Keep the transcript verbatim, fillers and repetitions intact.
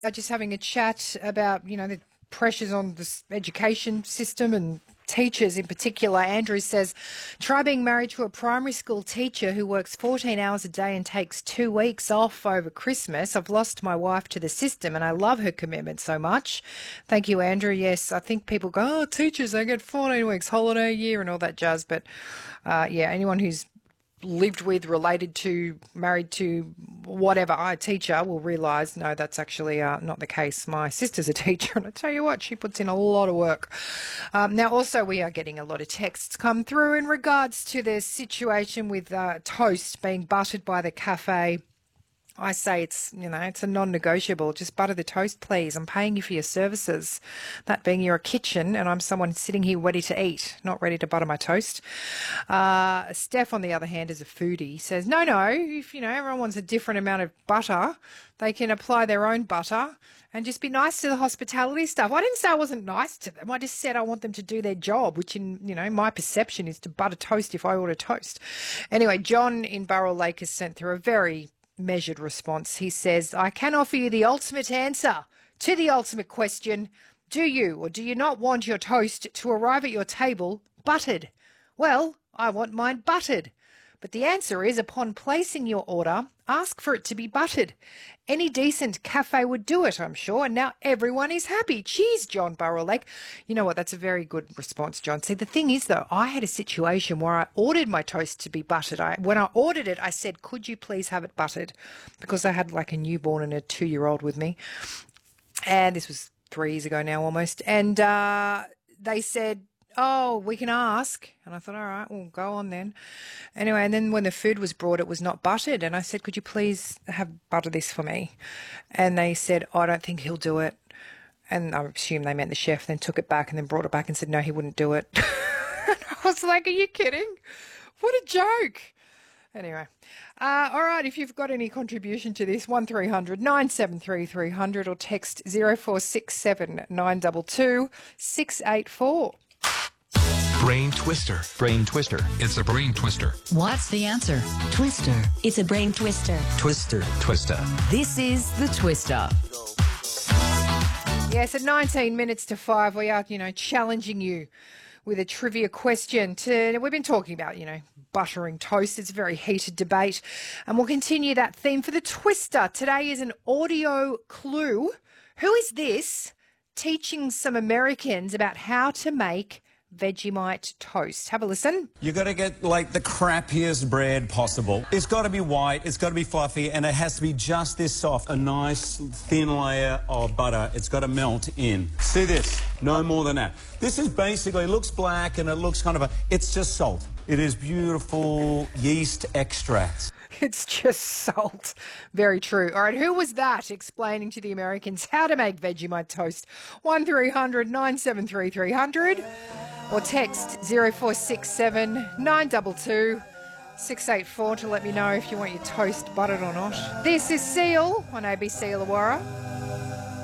are just having a chat about, you know, the pressures on the s- education system and teachers in particular. Andrew says, try being married to a primary school teacher who works fourteen hours a day and takes two weeks off over Christmas. I've lost my wife to the system and I love her commitment so much. Thank you, Andrew. Yes, I think people go, oh, teachers, they get fourteen weeks holiday a year and all that jazz. But uh, yeah, anyone who's lived with, related to, married to, whatever, a teacher will realise, no, that's actually uh, not the case. My sister's a teacher, and I tell you what, she puts in a lot of work. Um, now, also, we are getting a lot of texts come through in regards to the situation with uh, toast being buttered by the cafe. I say it's, you know, it's a non-negotiable. Just butter the toast, please. I'm paying you for your services. That being you're a kitchen and I'm someone sitting here ready to eat, not ready to butter my toast. Uh, Steph, on the other hand, is a foodie, says, no, no, if, you know, everyone wants a different amount of butter, they can apply their own butter and just be nice to the hospitality staff. I didn't say I wasn't nice to them. I just said I want them to do their job, which in, you know, my perception is to butter toast if I order toast. Anyway, John in Burrell Lake has sent through a very measured response. He says, I can offer you the ultimate answer to the ultimate question. Do you or do you not want your toast to arrive at your table buttered? Well, I want mine buttered. But the answer is, upon placing your order, ask for it to be buttered. Any decent cafe would do it, I'm sure, and now everyone is happy. Cheers, John Burrell Lake. You know what? That's a very good response, John. See, the thing is, though, I had a situation where I ordered my toast to be buttered. I, when I ordered it, I said, could you please have it buttered? Because I had like a newborn and a two-year-old with me. And this was three years ago now almost. And uh, they said, oh, we can ask. And I thought, all right, well, go on then. Anyway, and then when the food was brought, it was not buttered. And I said, could you please have butter this for me? And they said, oh, I don't think he'll do it. And I assume they meant the chef, then took it back and then brought it back and said, no, he wouldn't do it. I was like, are you kidding? What a joke. Anyway, uh, all right, if you've got any contribution to this, one three hundred nine seven three three hundred or text zero four six seven nine two two six eight four. Brain twister. Brain twister. It's a brain twister. What's the answer? Twister. It's a brain twister. Twister. Twister. This is the Twister. Yes, at nineteen minutes to five, we are, you know, challenging you with a trivia question. To we've been talking about, you know, buttering toast. It's a very heated debate, and we'll continue that theme for the Twister. Today is an audio clue. Who is this teaching some Americans about how to make Vegemite toast? Have a listen. You got to get like the crappiest bread possible. It's got to be white, it's got to be fluffy, and it has to be just this soft. A nice thin layer of butter. It's got to melt in. See this? No more than that. This is basically, it looks black and it looks kind of a, it's just salt. It is beautiful yeast extract. It's just salt. Very true. All right, who was that explaining to the Americans how to make Vegemite toast? one three hundred nine seven three three hundred or text zero four six seven nine two two six eight four to let me know if you want your toast buttered or not. This is Seal on A B C Illawarra.